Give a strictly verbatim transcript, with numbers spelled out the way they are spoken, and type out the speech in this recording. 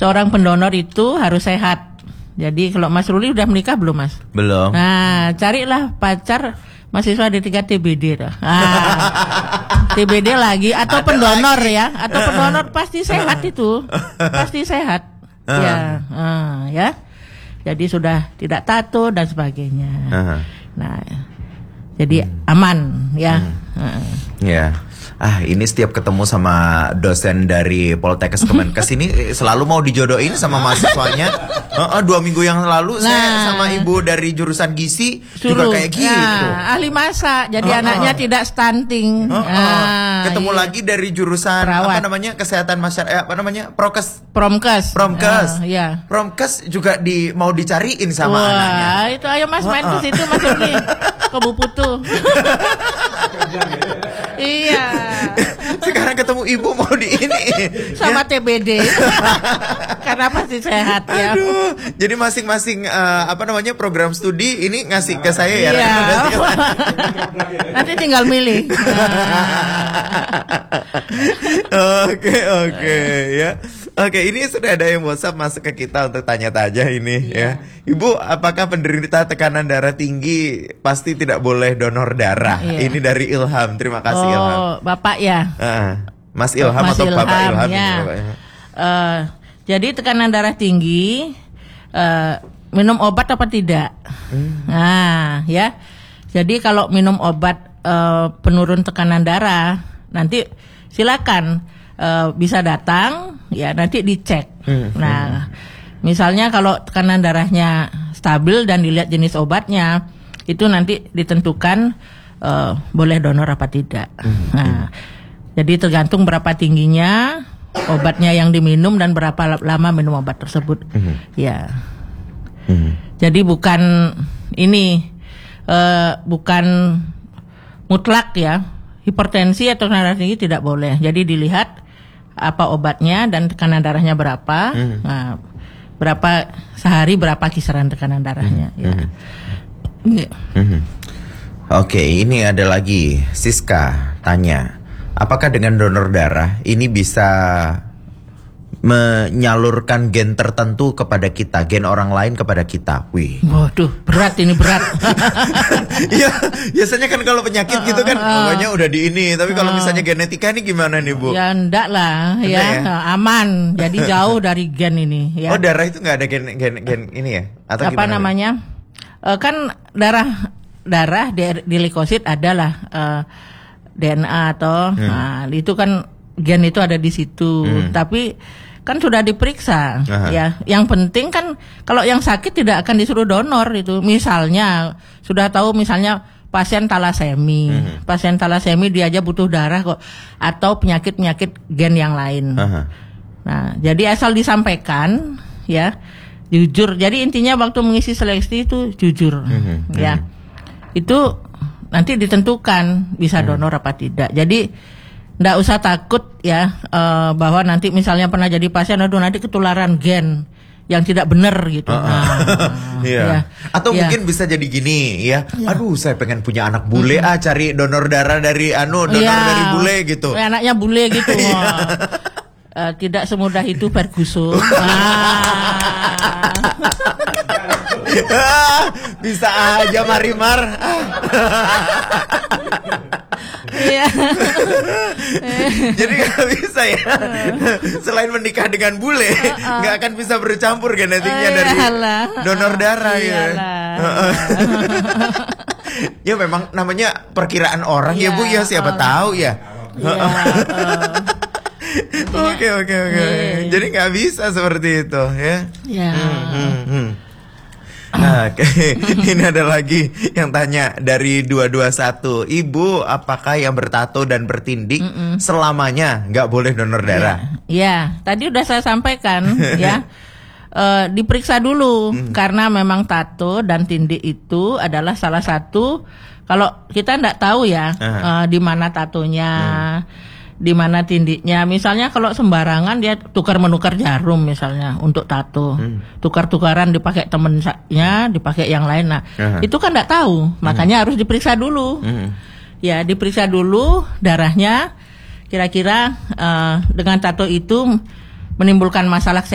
seorang pendonor itu harus sehat. Jadi kalau Mas Ruli udah menikah belum, Mas? Belum. Nah, carilah pacar mahasiswa D tiga T B D. Nah, T B D lagi atau Ada pendonor lagi. ya, atau pendonor pasti sehat itu, pasti sehat. Uh. Ya, uh, ya. Jadi sudah tidak tato dan sebagainya. Uh. Nah, jadi hmm. aman ya. Hmm. Uh. Ya. Ah, ini setiap ketemu sama dosen dari Poltekkes Kemenkes ini selalu mau dijodohin sama mahasiswanya. Uh, uh, dua minggu yang lalu nah, saya sama ibu dari jurusan gizi Suruh. juga kayak gitu. Nah, ahli masak, jadi uh, anaknya uh. tidak stunting. Uh, uh. Nah, ketemu iya. lagi dari jurusan Perawat. apa namanya kesehatan masyarakat, apa namanya prokes. Promkes. Promkes. Uh, iya. Promkes juga di mau dicariin sama Wah, anaknya. Itu ayo Mas main uh, uh. ke situ Mas Ruli. Ke Bu Putu. Iya. Sekarang ketemu ibu mau di ini sama ya? T B D. Karena pasti sehat ya. Aduh, jadi masing-masing uh, apa namanya program studi ini ngasih ke saya ya. Iya. Nanti tinggal milih. Oke oke ya. Oke, ini sudah ada yang WhatsApp masuk ke kita untuk tanya-tanya ini iya. ya. Ibu, apakah penderita tekanan darah tinggi pasti tidak boleh donor darah? Iya. Ini dari Ilham. Terima kasih oh, Ilham. Oh, Bapak ya. Uh, Mas Ilham Mas atau Ilham, Bapak Ilham ya. ini, Bapak, ya. Uh, jadi tekanan darah tinggi uh, minum obat apa tidak? Hmm. Nah, ya. Jadi kalau minum obat uh, penurun tekanan darah, nanti silakan uh, bisa datang, ya nanti dicek. Hmm. Nah, misalnya kalau tekanan darahnya stabil dan dilihat jenis obatnya, itu nanti ditentukan uh, boleh donor apa tidak. Hmm. Nah, jadi tergantung berapa tingginya obatnya yang diminum dan berapa lama minum obat tersebut. Hmm. Ya. Hmm. Jadi bukan ini uh, bukan mutlak ya. Hipertensi atau tekanan darah tinggi tidak boleh. Jadi dilihat apa obatnya dan tekanan darahnya berapa. Hmm. Nah, berapa sehari berapa kisaran tekanan darahnya. Hmm. Ya. Hmm. Ya. Hmm. Oke, ini ada lagi Siska tanya, apakah dengan donor darah ini bisa menyalurkan gen tertentu kepada kita, gen orang lain kepada kita? Wih. Waduh, berat ini berat. Iya, biasanya kan kalau penyakit gitu kan, pokoknya udah di ini. Tapi kalau misalnya genetika ini gimana nih Bu? Ya enggak lah, ya, ya aman. Jadi jauh dari gen ini. Ya. Oh, darah itu nggak ada gen gen gen ini ya? Atau apa gimana, namanya? Uh, kan darah darah di, di leukosit adalah uh, D N A atau hmm. nah, itu kan gen itu ada di situ. Hmm. Tapi kan sudah diperiksa. Aha. Ya. Yang penting kan kalau yang sakit tidak akan disuruh donor itu. Misalnya sudah tahu misalnya pasien talasemi. Hmm. Pasien talasemi dia aja butuh darah kok, atau penyakit-penyakit gen yang lain. Aha. Nah, jadi asal disampaikan ya, jujur. Jadi intinya waktu mengisi seleksi itu jujur. Hmm. Ya. Hmm. Itu nanti ditentukan bisa donor hmm. apa tidak. Jadi nggak usah takut ya uh, bahwa nanti misalnya pernah jadi pasien, aduh nanti ketularan gen yang tidak benar gitu. Uh, uh. Nah, iya. Ya. Atau ya. Mungkin bisa jadi gini ya. Ya. Aduh, saya pengen punya anak bule, mm-hmm. ah cari donor darah dari anu, donor ya. dari bule gitu. Ya, anaknya bule gitu. uh, tidak semudah itu Ferguson. Bisa aja Marimar. Iya. Jadi nggak bisa ya. Selain menikah dengan bule, nggak uh, uh. akan bisa bercampur genetiknya uh, dari donor darah ya. Ya memang namanya perkiraan orang ya, ya Bu ya, siapa uh. tahu ya. Oke oke oke. Jadi nggak bisa seperti itu ya. Ya. Hmm, hmm, hmm. Nah, okay. Ini ada lagi yang tanya dari dua dua satu. Ibu, apakah yang bertato dan bertindik Mm-mm. selamanya nggak boleh donor darah? Ya, ya. Tadi udah saya sampaikan ya. E, diperiksa dulu mm. karena memang tato dan tindik itu adalah salah satu. Kalau kita nggak tahu ya uh-huh. e, di mana tatonya. Mm. Di mana tindiknya, misalnya kalau sembarangan dia tukar menukar jarum misalnya untuk tato, hmm. tukar-tukaran dipakai temennya, dipakai yang lain, nah uh-huh. itu kan nggak tahu, makanya hmm. harus diperiksa dulu, hmm. ya diperiksa dulu darahnya, kira-kira uh, dengan tato itu menimbulkan masalah